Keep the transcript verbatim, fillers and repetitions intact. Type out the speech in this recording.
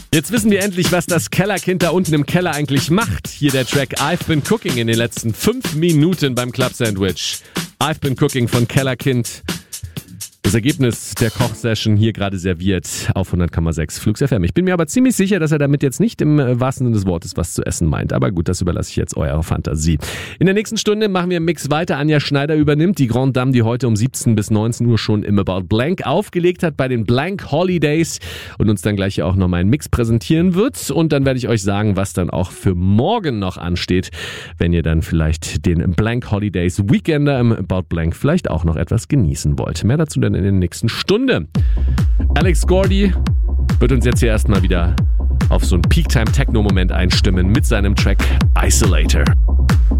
Jetzt wissen wir endlich, was das Kellerkind da unten im Keller eigentlich macht. Hier der Track I've Been Cooking in den letzten fünf Minuten beim Club Sandwich. I've Been Cooking von Kellerkind. Das Ergebnis der Kochsession hier gerade serviert auf hundert Komma sechs Flux F M. Ich bin mir aber ziemlich sicher, dass er damit jetzt nicht im wahrsten Sinne des Wortes was zu essen meint. Aber gut, das überlasse ich jetzt eurer Fantasie. In der nächsten Stunde machen wir im Mix weiter. Anja Schneider übernimmt die Grande Dame, die heute um siebzehn bis neunzehn Uhr schon im About Blank aufgelegt hat bei den Blank Holidays und uns dann gleich auch noch mal einen Mix präsentieren wird. Und dann werde ich euch sagen, was dann auch für morgen noch ansteht, wenn ihr dann vielleicht den Blank Holidays Weekender im About Blank vielleicht auch noch etwas genießen wollt. Mehr dazu dann in der nächsten Stunde. Alex Gordy wird uns jetzt hier erstmal wieder auf so einen Peak-Time-Techno-Moment einstimmen mit seinem Track Isolator.